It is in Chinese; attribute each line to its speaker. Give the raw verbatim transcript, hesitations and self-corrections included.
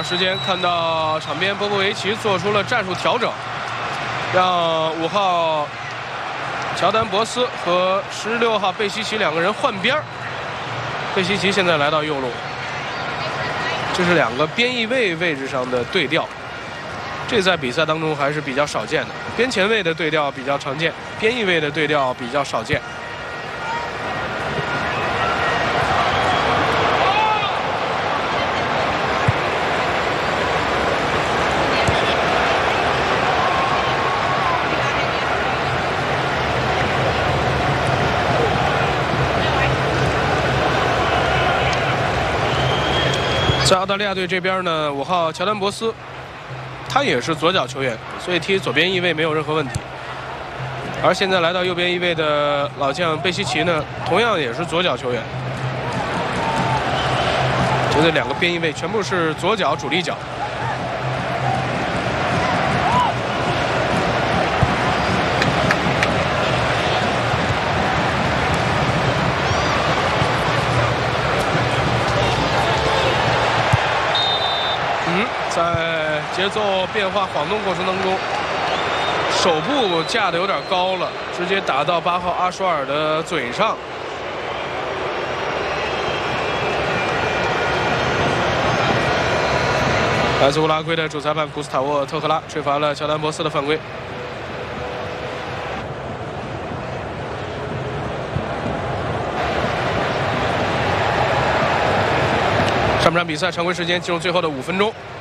Speaker 1: 时间看到场边波波维奇做出了战术调整，让五号乔丹博斯和十六号贝西奇两个人换边儿。贝西奇现在来到右路，这是两个边翼位位置上的对调，这在比赛当中还是比较少见的。边前卫的对调比较常见，边翼位的对调比较少见。 在澳大利亚队这边呢，五号乔丹博斯，他也是左脚球员，所以踢左边翼位没有任何问题。而现在来到右边翼位的老将贝西奇呢，同样也是左脚球员。这个两个边翼位全部是左脚主力脚。 在节奏变化晃动过程当中，手部架得有点高了，直接打到八号阿舒尔的嘴上。来自乌拉圭的主裁判古斯塔沃·特赫拉吹罚了乔丹博斯的犯规。上半场比赛常规时间进入最后的五分钟。